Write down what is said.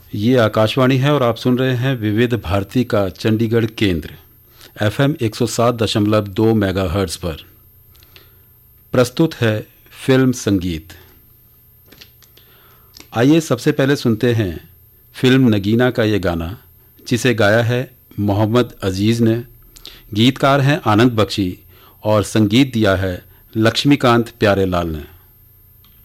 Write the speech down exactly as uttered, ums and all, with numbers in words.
ये आकाशवाणी है और आप सुन रहे हैं विविध भारती का चंडीगढ़ केंद्र एफएम एक सौ सात दशमलव दो मेगाहर्ट्ज़ पर। प्रस्तुत है फिल्म संगीत। आइए सबसे पहले सुनते हैं फिल्म नगीना का ये गाना, जिसे गाया है मोहम्मद अजीज़ ने। गीतकार हैं आनंद बख्शी और संगीत दिया है लक्ष्मीकांत प्यारेलाल ने।